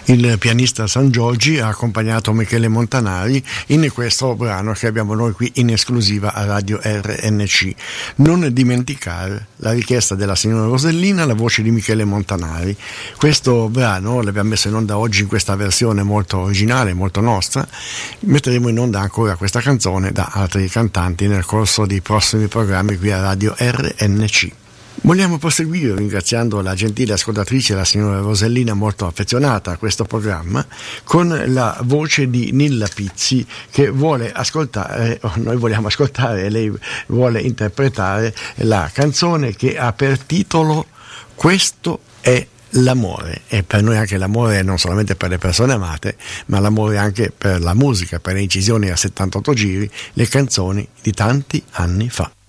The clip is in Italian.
Il pianista San Giorgi ha accompagnato Michele Montanari in questo brano che abbiamo noi qui in esclusiva a Radio RNC. Non dimenticare la richiesta della signora Rosellina, la voce di Michele Montanari. Questo brano l'abbiamo messo in onda oggi in questa versione molto originale, molto nostra. Metteremo in onda ancora questa canzone da altri cantanti nel corso dei prossimi programmi qui a Radio RNC. Vogliamo proseguire ringraziando la gentile ascoltatrice, la signora Rosellina, molto affezionata a questo programma, con la voce di Nilla Pizzi, che vuole ascoltare, noi vogliamo ascoltare e lei vuole interpretare la canzone che ha per titolo Questo è l'amore. E per noi anche l'amore è non solamente per le persone amate, ma l'amore anche per la musica, per le incisioni a 78 giri, le canzoni di tanti anni fa.